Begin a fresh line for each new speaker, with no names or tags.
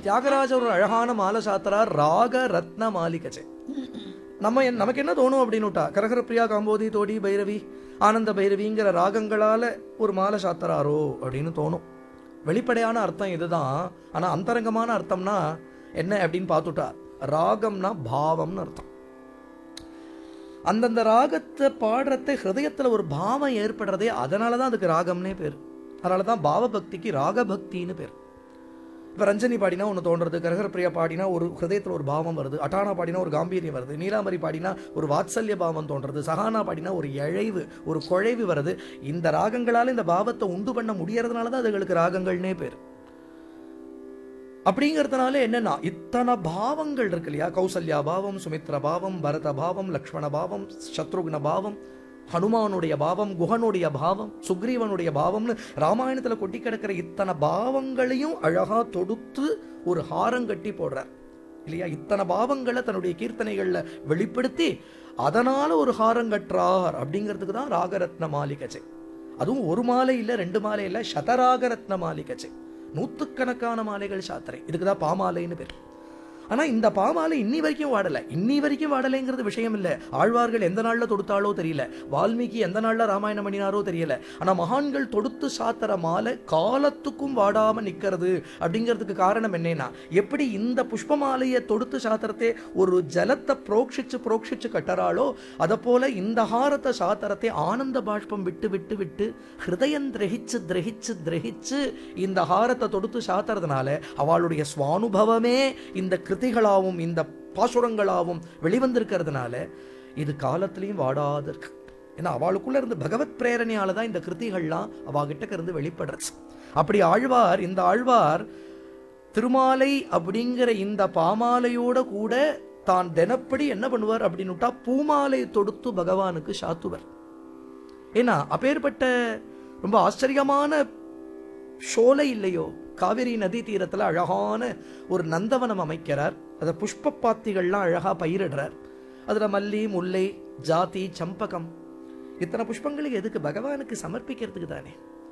தியாகராஜர் ஒரு அழகான மாலை சாத்திரார், ராக ரத்ன மாலிகச்சே. நமக்கு என்ன தோணும் அப்படின்னுட்டா, கரகர பிரியா, காம்போதி, தோடி, பைரவி, ஆனந்த பைரவிங்கிற ராகங்களால ஒரு மாலை சாத்தராரோ அப்படின்னு தோணும். வெளிப்படையான அர்த்தம் இதுதான். ஆனா அந்தரங்கமான அர்த்தம்னா என்ன அப்படின்னு பார்த்துட்டா, ராகம்னா பாவம்னு அர்த்தம். அந்தந்த ராகத்தை பாடுறத ஹிருதயத்துல ஒரு பாவம் ஏற்படுறதே, அதனாலதான் அதுக்கு ராகம்னே பேர். அதனாலதான் பாவ பக்திக்கு ராக பக்தின்னு பேர். இப்போ ரஞ்சனி பாடினா ஒன்று தோன்றது, கரகர பிரியா பாடினா ஒரு ஹிருதயத்தில் ஒரு பாவம் வருது, அட்டானா பாடினா ஒரு காம்பீரியம் வருது, நீலாம்பரி பாடினா ஒரு வாத்சல்ய பாவம் தோன்றது, சஹானா பாடினா ஒரு இழைவு, ஒரு குழைவு வருது. இந்த ராகங்களால் இந்த பாவத்தை உண்டு பண்ண முடியறதுனால தான் அதுகளுக்கு ராகங்கள்னே பேர். அப்படிங்கிறதுனால என்னன்னா, இத்தனை பாவங்கள் இருக்கு இல்லையா, கௌசல்யா பாவம், சுமித்ர பாவம், பரத பாவம், லக்ஷ்மண பாவம், சத்ருக்ன பாவம், ஹனுமானுடைய பாவம், குஹனுடைய பாவம், சுக்ரீவனுடைய பாவம்னு ராமாயணத்துல கொட்டி கிடக்கிற இத்தனை பாவங்களையும் அழகா தொடுத்து ஒரு ஹாரம் கட்டி போடுறார் இல்லையா. இத்தனை பாவங்களை தன்னுடைய கீர்த்தனைகள்ல வெளிப்படுத்தி அதனால ஒரு ஹாரம் கட்டுறார். அப்படிங்கிறதுக்கு தான் ராகரத்ன மாலிகச்சை. அதுவும் ஒரு மாலை இல்ல, 2 மாலை இல்ல, சதராகரத்ன மாலிகச்சை, 100கணக்கான மாலைகள் சாத்திரை. இதுக்குதான் பாமாலைன்னு பேர். ஆனா இந்த பாமாலை இன்னி வரைக்கும் வாடலைங்கிறது விஷயம் இல்ல. ஆழ்வார்கள் எந்த நாள்ல தொடுத்தாலோ தெரியல, வால்மீகி எந்த நாள்ல ராமாயணம் பண்ணினாரோ தெரியல. ஆனா மகான்கள் தொடுத்து சாத்திர மாலை காலத்துக்கும் வாடாம நிக்கிறது. அப்படிங்கிறதுக்கு காரணம் என்னன்னா, எப்படி இந்த புஷ்ப மாலையை தொடுத்து சாத்திரத்தை ஒரு ஜலத்தை புரோக்ஷிச்சு கட்டறாளோ, அத போல இந்த ஹாரத்தை சாத்திரத்தை ஆனந்த பாஷ்பம் விட்டு விட்டு விட்டு ஹிருதயம் திரகிச்சு இந்த ஹாரத்தை தொடுத்து சாத்துறதுனால அவளுடைய சுவானுபவமே இந்த கிருதிகளாவும் இந்த பாசுரங்களாவும் வெளிவந்திருக்கிறதுனால இது காலத்திலையும் வாடாது இருக்கு. ஏன்னா அவளுக்குள்ள இருந்து பகவத் பிரேரணையால தான் இந்த கிருதிகள்லாம் அவகிட்ட இருந்து வெளிப்படுறது. அப்படி இந்த ஆழ்வார் திருமாலை அப்படிங்கிற இந்த பாமாலையோட கூட தான் தினப்படி என்ன பண்ணுவார் அப்படின்னுட்டா, பூமாலை தொடுத்து பகவானுக்கு சாத்துவர். ஏன்னா அப்பேற்பட்ட ரொம்ப ஆச்சரியமான சோலை இல்லையோ, காவிரி நதி தீரத்துல அழகான ஒரு நந்தவனம் அமைக்கிறார். அதை புஷ்ப பாத்திகள்லாம் அழகா பயிரிடுறார். அதுல மல்லி, முல்லை, ஜாதி, சம்பகம், இத்தனை புஷ்பங்களுக்கு எதுக்கு? பகவானுக்கு சமர்ப்பிக்கிறதுக்கு தானே.